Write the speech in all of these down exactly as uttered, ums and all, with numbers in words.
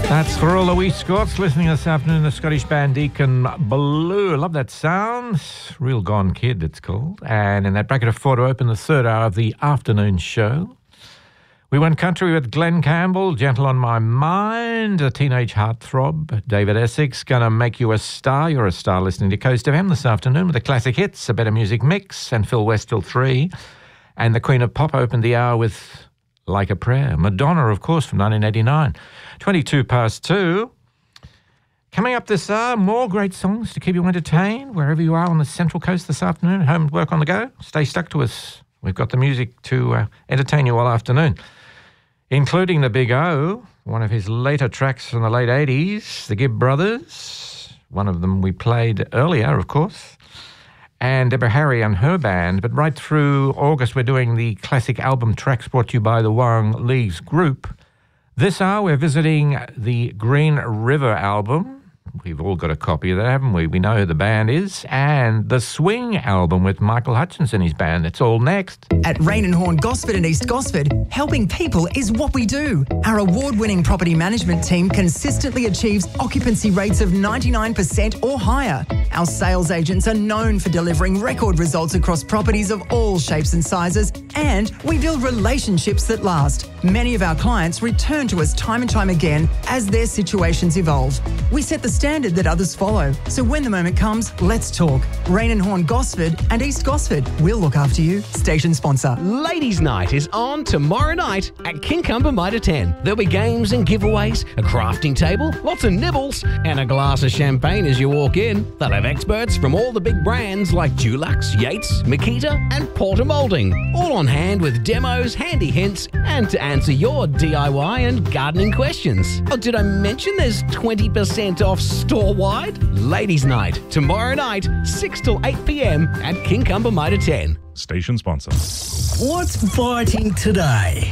That's for all the wee Scots listening this afternoon, the Scottish band Deacon Blue. Love that sound. Real Gone Kid, it's called. And in that bracket of four to open the third hour of the afternoon show, we went country with Glenn Campbell, Gentle on My Mind, a teenage heartthrob. David Essex, Gonna Make You a Star. You're a star listening to Coast F M this afternoon with the classic hits, a better music mix, and Phil West till three. And the Queen of Pop opened the hour with Like a Prayer. Madonna, of course, from nineteen eighty-nine. twenty-two past two. Coming up this hour, more great songs to keep you entertained wherever you are on the Central Coast this afternoon, at home, work on the go. Stay stuck to us. We've got the music to uh, entertain you all afternoon, including the Big O, one of his later tracks from the late eighties, the Gibb Brothers, one of them we played earlier, of course, and Deborah Harry and her band. But right through August, we're doing the classic album tracks brought to you by the Warring Leagues Group. This hour, we're visiting the Green River album. We've all got a copy of that, haven't we? We know who the band is. And the Swing album with Michael Hutchence and his band. It's all next. At Rain and Horn Gosford and East Gosford, helping people is what we do. Our award-winning property management team consistently achieves occupancy rates of ninety-nine percent or higher. Our sales agents are known for delivering record results across properties of all shapes and sizes, and we build relationships that last. Many of our clients return to us time and time again as their situations evolve. We set the standard that others follow. So when the moment comes, let's talk. Rain and Horn Gosford and East Gosford. We'll look after you. Station sponsor. Ladies' Night is on tomorrow night at Kincumber Mitre ten. There'll be games and giveaways, a crafting table, lots of nibbles, and a glass of champagne as you walk in. They'll have experts from all the big brands like Dulux, Yates, Makita, and Porter Moulding. All on hand with demos, handy hints, and to answer your D I Y and gardening questions. Oh, did I mention there's twenty percent off store-wide? Ladies' Night, tomorrow night, six till eight p.m. at Kincumber Mitre ten. Station sponsor. What's biting today?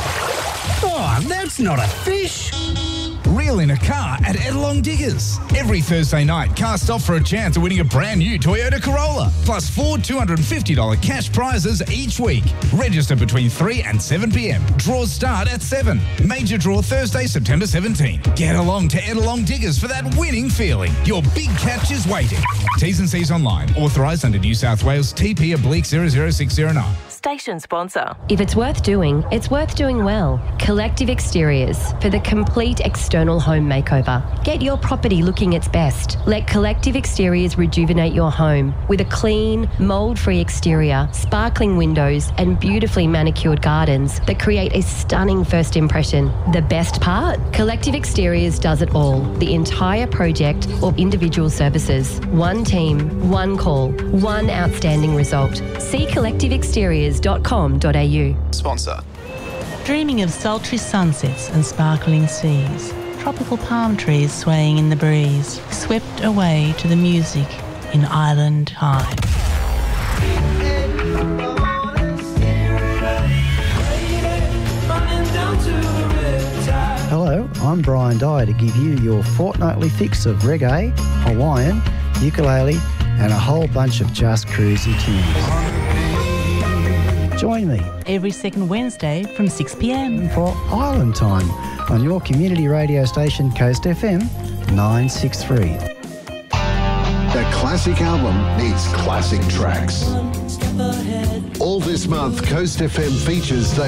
Oh, that's not a fish. Reel in a car at Edelong Diggers. Every Thursday night, cast off for a chance of winning a brand new Toyota Corolla. Plus four two hundred fifty dollars cash prizes each week. Register between three and seven p.m. Draws start at seven. Major draw Thursday, September seventeenth. Get along to Edelong Diggers for that winning feeling. Your big catch is waiting. T's and C's online. Authorised under New South Wales T P oblique zero zero six zero nine. Station sponsor. If it's worth doing, it's worth doing well. Collective Exteriors for the complete external home makeover. Get your property looking its best. Let Collective Exteriors rejuvenate your home with a clean, mould-free exterior, sparkling windows, and beautifully manicured gardens that create a stunning first impression. The best part? Collective Exteriors does it all. The entire project or individual services. One team, one call, one outstanding result. See collective exteriors dot com dot a u. Sponsor. Dreaming of sultry sunsets and sparkling seas, tropical palm trees swaying in the breeze, swept away to the music in Island Time. Hello, I'm Brian Dye to give you your fortnightly fix of reggae, Hawaiian, ukulele, and a whole bunch of just cruisy tunes. Join me every second Wednesday from six p.m. for Island Time on your community radio station Coast F M nine sixty-three. The classic album needs classic tracks. All this month, Coast F M features the